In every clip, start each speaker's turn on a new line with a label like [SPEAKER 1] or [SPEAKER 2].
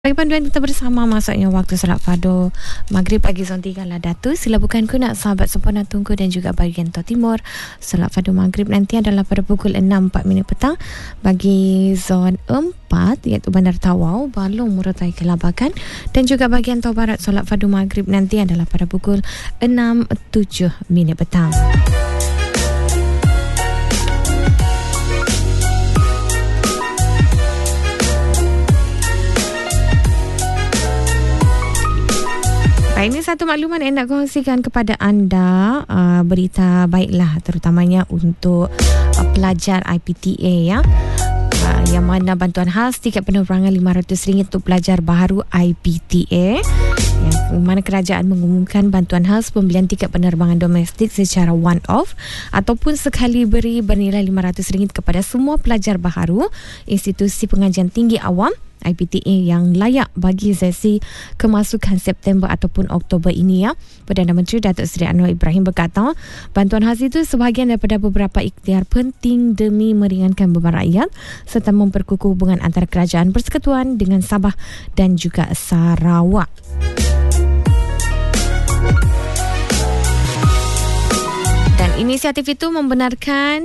[SPEAKER 1] Bagi panduan kita bersama masuknya waktu solat fardu Maghrib pagi zon 3 lah Datu. Sila bukan kunak sahabat sempurna tunggu dan juga bahagian timur. Solat fardu Maghrib nanti adalah pada pukul 6.4 petang. Bagi zon 4 iaitu Bandar Tawau, Balong, Morotai, Kelabakan dan juga bahagian Tau Barat, solat fardu Maghrib nanti adalah pada pukul 6.07 petang. Ini satu makluman yang nak kongsikan kepada anda, berita baiklah terutamanya untuk pelajar IPTA ya. Yang mana bantuan khas tiket penerbangan RM500 untuk pelajar baharu IPTA, yang mana kerajaan mengumumkan bantuan khas pembelian tiket penerbangan domestik secara one off ataupun sekali beri bernilai RM500 kepada semua pelajar baharu institusi pengajian tinggi awam IPTA yang layak bagi sesi kemasukan September ataupun Oktober ini ya. Perdana Menteri Datuk Seri Anwar Ibrahim berkata, bantuan khas itu sebahagian daripada beberapa ikhtiar penting demi meringankan beban rakyat serta memperkukuh hubungan antara Kerajaan Persekutuan dengan Sabah dan juga Sarawak. Inisiatif itu membenarkan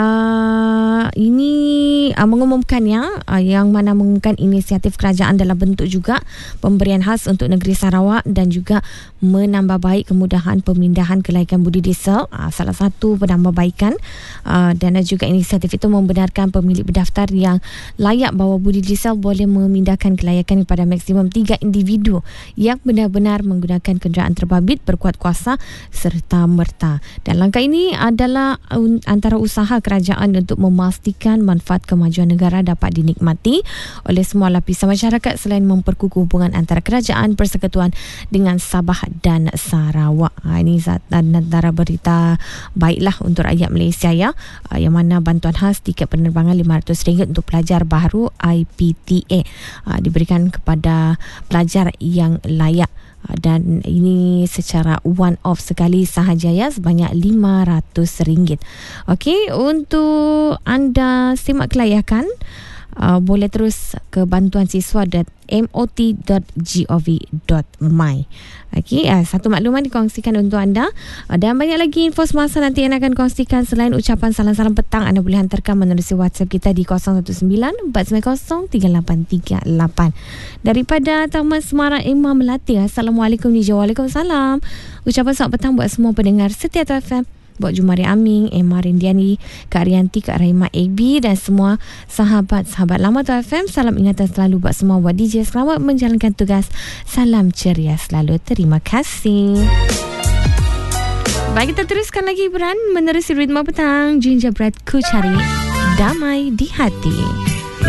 [SPEAKER 1] mengumumkannya yang mana mengumumkan inisiatif kerajaan dalam bentuk juga pemberian khas untuk negeri Sarawak dan juga menambah baik kemudahan pemindahan kelaikan budi diesel, salah satu penambahbaikan, dan juga inisiatif itu membenarkan pemilik berdaftar yang layak bawa budi diesel boleh memindahkan kelayakan kepada maksimum 3 individu yang benar-benar menggunakan kenderaan terbabit berkuat kuasa serta merta. Dan langkah ini adalah antara usaha kerajaan untuk memastikan manfaat kemajuan negara dapat dinikmati oleh semua lapisan masyarakat selain memperkukuh hubungan antara Kerajaan Persekutuan dengan Sabah dan Sarawak. Ini antara berita baiklah untuk rakyat Malaysia ya, yang mana bantuan khas tiket penerbangan RM500 untuk pelajar baharu IPTA diberikan kepada pelajar yang layak. Dan ini secara one off sekali sahaja ya, sebanyak RM500. Okey, untuk anda simak kelayakan, boleh terus ke bantuansiswa.mot.gov.my. Okey, satu makluman dikongsikan untuk anda, dan banyak lagi info semasa nanti yang akan kongsikan. Selain ucapan salam-salam petang, anda boleh hantarkan menerusi WhatsApp kita di 019-490-3838. Daripada Taman Semarang Imam Melati, Assalamualaikum DJ. Waalaikumsalam. Ucapan selamat petang buat semua pendengar setia FM, buat Jumari Aming, Emma Rindiani, Kak Rianti, Kak Rahimah AB dan semua sahabat-sahabat lama Tu FM. Salam ingatan selalu buat semua buat DJ. Selamat menjalankan tugas. Salam ceria selalu. Terima kasih. Baik, kita teruskan lagi hiburan menerusi ritme petang. Gingerbread Ku Cari Damai di Hati.